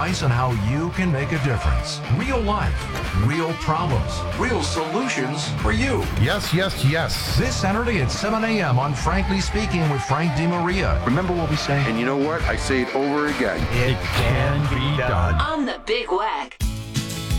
advice on how you can make a difference. Real life, real problems, real solutions for you. Yes, yes, yes. This Saturday at 7 a.m. on Frankly Speaking with Frank DeMaria. Remember what we say? And you know what? I say it over again. It can be done. On the Big Wack.